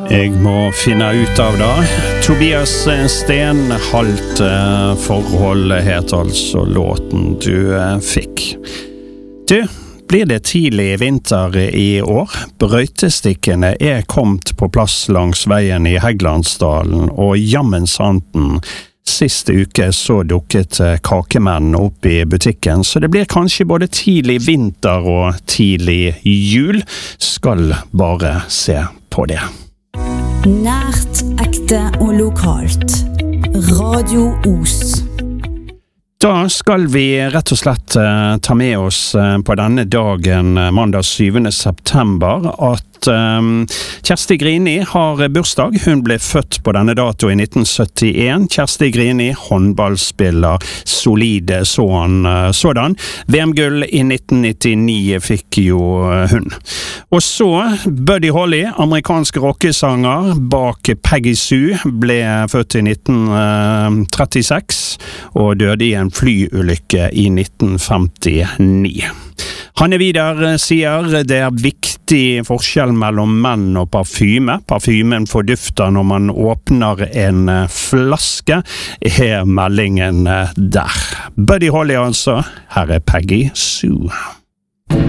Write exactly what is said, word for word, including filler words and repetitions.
Jeg må finne ut av det. Tobias Stenholt forhold het altså låten du fikk. Du, blir det tidlig vinter i år? Brøytestikkene er kommet på plass langs veien i Heglandsdalen, og jammen santen. Siste uke så dukket kakemenn opp i butikken, så det blir kanskje både tidlig vinter og tidlig jul. Skal bare se på det. Nært, ekte og lokalt. Radio Os. Da skal vi rett og slett uh, ta med oss uh, på denne dagen, uh, mandag syvende september, at um, Kjersti Grini har bursdag. Hun ble født på denne dato i nitten syttien. Kjersti Grini, håndballspiller, solide sånn, uh, sådan. V M-gull i nitten nittini fikk jo uh, hun. Og så Buddy Holly, amerikansk rockesanger bak Peggy Sue, ble født i nitten trettiseks og døde i en flyulykke i nitten femtini. Hanne Vidar sier det er viktig forskjell mellom menn og parfyme. Parfymen fordufter når man åpner en flaske, er meldingen der. Buddy Holly altså, her er Peggy Sue.